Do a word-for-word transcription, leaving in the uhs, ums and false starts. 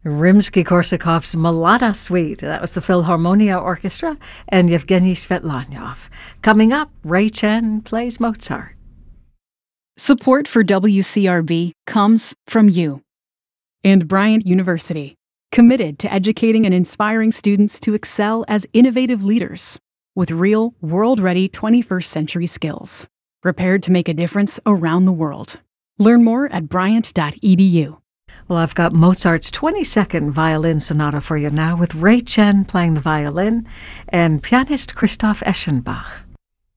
Rimsky-Korsakov's Malada Suite. That was the Philharmonia Orchestra and Yevgeny Svetlanyov. Coming up, Ray Chen plays Mozart. Support for W C R B comes from you. And Bryant University, committed to educating and inspiring students to excel as innovative leaders with real, world-ready twenty-first century skills, prepared to make a difference around the world. Learn more at bryant dot e d u. Well, I've got Mozart's twenty-second Violin Sonata for you now, with Ray Chen playing the violin and pianist Christoph Eschenbach.